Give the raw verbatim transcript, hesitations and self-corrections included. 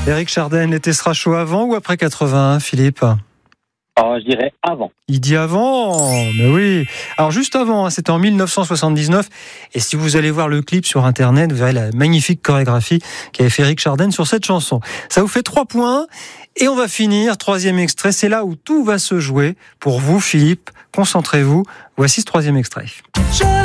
Éric Chardin, l'été sera chaud avant ou après quatre-vingts, Philippe ? Alors, je dirais avant. Il dit avant, mais oui. Alors juste avant, hein, c'était en dix-neuf cent soixante-dix-neuf. Et si vous allez voir le clip sur Internet, vous verrez la magnifique chorégraphie qu'avait fait Éric Chardin sur cette chanson. Ça vous fait trois points. Et on va finir, troisième extrait. C'est là où tout va se jouer. Pour vous, Philippe, concentrez-vous. Voici ce troisième extrait.